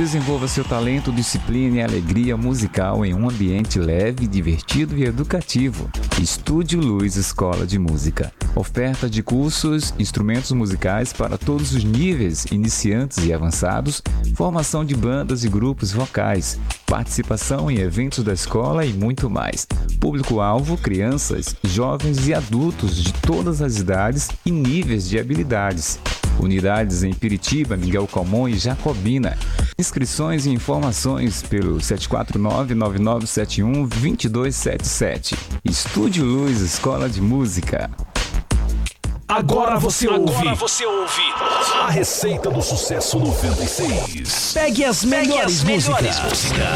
Desenvolva seu talento, disciplina e alegria musical em um ambiente leve, divertido e educativo. Estúdio Luz Escola de Música. Oferta de cursos, instrumentos musicais para todos os níveis, iniciantes e avançados, formação de bandas e grupos vocais, participação em eventos da escola e muito mais. Público-alvo, crianças, jovens e adultos de todas as idades e níveis de habilidades. Unidades em Piritiba, Miguel Calmon e Jacobina. Inscrições e informações pelo 749-9971-2277. Estúdio Luz Escola de Música. Agora você ouve a Receita do Sucesso 96. Pegue as melhores músicas.